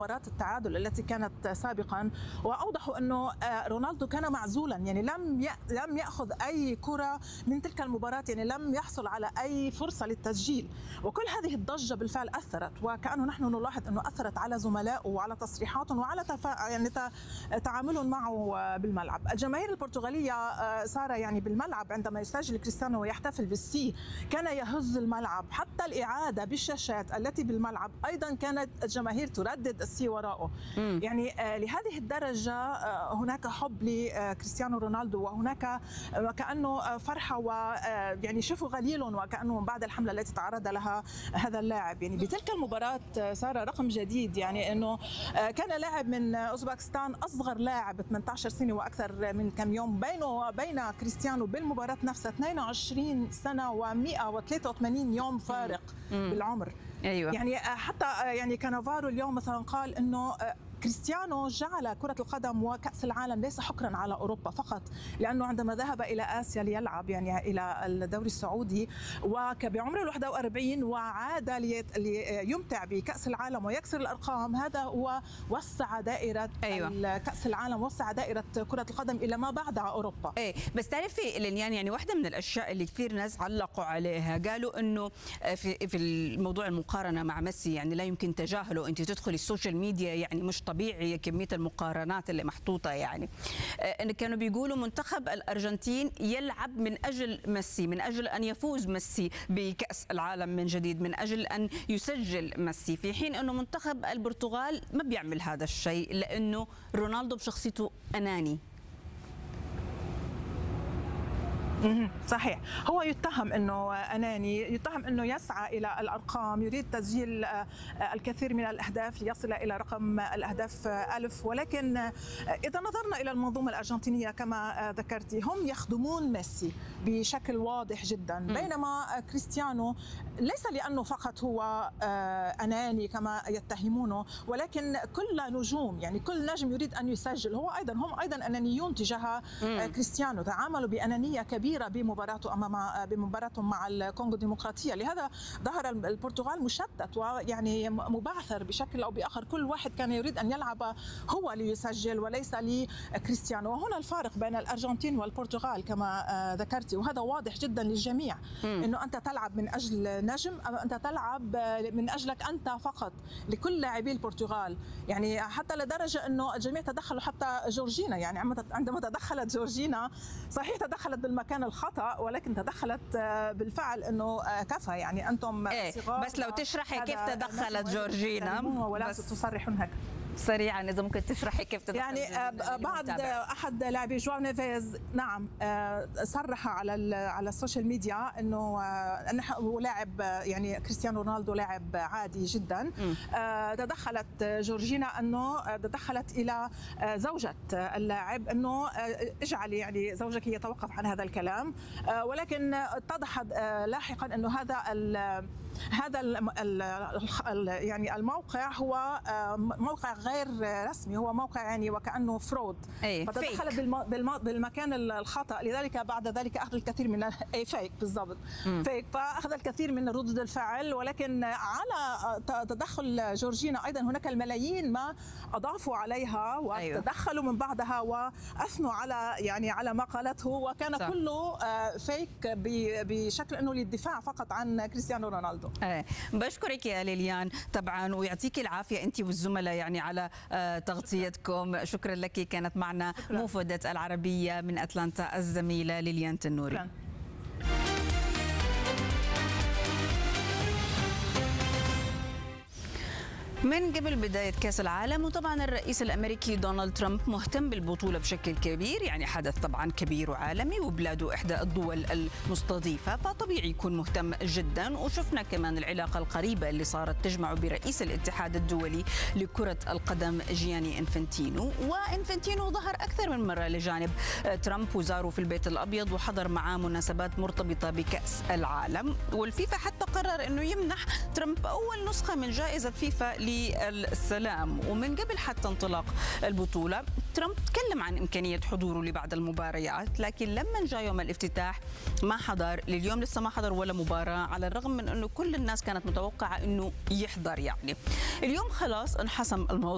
مباراة التعادل التي كانت سابقا، واوضحوا انه رونالدو كان معزولا، يعني لم ياخذ اي كرة من تلك المباراة، يعني لم يحصل على اي فرصة للتسجيل. وكل هذه الضجة بالفعل اثرت، وكأنه نحن نلاحظ انه اثرت على زملائه وعلى تصريحاتهم وعلى يعني تعاملهم معه بالملعب. الجماهير البرتغالية سارة يعني بالملعب عندما يسجل كريستيانو ويحتفل بالسي كان يهز الملعب، حتى الإعادة بالشاشات التي بالملعب أيضا كانت الجماهير تردد السي وراءه. يعني لهذه الدرجة هناك حب لكريستيانو رونالدو، وهناك كأنه فرحة، ويعني شوفوا غليل وكأنه بعد الحملة التي تعرض لها هذا اللاعب. يعني بتلك المباراة صار رقم جديد، يعني أنه كان لاعب من أوزبكستان أصغر لاعب 18 سنة وأكثر من كم يوم، بينه وبين كريستيانو بالمباراة نفسها 22 سنة و183 يوم فارق بالعمر. أيوة. يعني حتى يعني كانافارو اليوم مثلا قال انه كريستيانو جعل كرة القدم وكأس العالم ليس حكرا على أوروبا فقط، لأنه عندما ذهب إلى آسيا ليلعب يعني إلى الدوري السعودي وبعمر 41 وعاد ليمتع بكأس العالم ويكسر الأرقام، هذا هو وسع دائرة كأس العالم، وسع دائرة كرة القدم إلى ما بعد أوروبا. إيه بس تعرفي ليليان، يعني واحدة من الأشياء اللي كثير ناس علقوا عليها، قالوا إنه في الموضوع المقارنة مع ميسي يعني لا يمكن تجاهله. أنت تدخلي السوشيال ميديا يعني مش طبيعي كمية المقارنات اللي محطوطة، يعني إن كانوا بيقولوا منتخب الأرجنتين يلعب من أجل ميسي، من أجل أن يفوز ميسي بكأس العالم من جديد، من أجل أن يسجل ميسي، في حين أنه منتخب البرتغال ما بيعمل هذا الشيء لأنه رونالدو بشخصيته أناني. صحيح، هو يتهم انه اناني، يتهم انه يسعى الى الارقام، يريد تسجيل الكثير من الاهداف ليصل الى رقم الاهداف 1000. ولكن اذا نظرنا الى المنظومه الارجنتينيه كما ذكرتي، هم يخدمون ميسي بشكل واضح جدا، بينما كريستيانو ليس لانه فقط هو اناني كما يتهمونه، ولكن كل نجوم، يعني كل نجم يريد ان يسجل، هم ايضا انانيون تجاه كريستيانو، تعاملوا بانانيه كبيره بمباراتهم مع الكونغو الديمقراطيه. لهذا ظهر البرتغال مشتت ويعني مبعثر بشكل او باخر، كل واحد كان يريد ان يلعب هو ليسجل وليس لكريستيانو. وهنا الفارق بين الارجنتين والبرتغال كما ذكرتي، وهذا واضح جدا للجميع، انه انت تلعب من اجل نجم أم انت تلعب من اجلك انت فقط، لكل لاعبي البرتغال. يعني حتى لدرجه انه الجميع تدخلوا، حتى جورجينا، يعني عندما تدخلت جورجينا، صحيح تدخلت بالمكان الخطأ، ولكن تدخلت بالفعل انه كفى، يعني انتم صغار. بس لو تشرحي كيف تدخلت جورجينا ولا تصرحون هيك سريعا، اذا ممكن تشرحي كيف تدخلت يعني بعد احد لاعبي جواو نيفيز نعم صرح على السوشيال ميديا انه لاعب، يعني كريستيانو رونالدو لاعب عادي جدا. تدخلت جورجينا، انه تدخلت الى زوجة اللاعب انه اجعلي يعني زوجك يتوقف عن هذا الكلام، ولكن اتضح لاحقا انه هذا يعني الموقع هو موقع غير رسمي، هو موقع يعني وكأنه فرود، فتدخلت بالمكان الخطأ، لذلك بعد ذلك أخذ الكثير من فيك بالضبط فيك، فأخذ الكثير من ردود الفعل. ولكن على تدخل جورجينا أيضا هناك الملايين ما أضافوا عليها وتدخلوا من بعدها وأثنوا على ما قالته، وكان كله فيك بشكل أنه للدفاع فقط عن كريستيانو رونالدو. بشكرك يا ليليان طبعا، ويعطيك العافية أنت والزملاء يعني على تغطيتكم. شكرا لك. كانت معنا موفدة العربية من أتلانتا الزميلة ليليان تنوري. من قبل بداية كأس العالم، وطبعا الرئيس الأمريكي دونالد ترامب مهتم بالبطولة بشكل كبير، يعني حدث طبعا كبير وعالمي وبلاده إحدى الدول المستضيفة، فطبيعي يكون مهتم جدا. وشفنا كمان العلاقة القريبة اللي صارت تجمعه برئيس الاتحاد الدولي لكرة القدم جياني إنفانتينو، وإنفانتينو ظهر أكثر من مرة لجانب ترامب وزاره في البيت الأبيض وحضر معاه مناسبات مرتبطة بكأس العالم. والفيفا حتى قرر أنه يمنح ترامب أول نسخة من جائزة فيفا للسلام. ومن قبل حتى انطلاق البطولة ترامب تكلم عن إمكانية حضوره لبعض المباريات، لكن لما جاء يوم الافتتاح ما حضر، لليوم لسه ما حضر ولا مباراة، على الرغم من أنه كل الناس كانت متوقعة أنه يحضر. يعني اليوم خلاص انحسم الموضوع.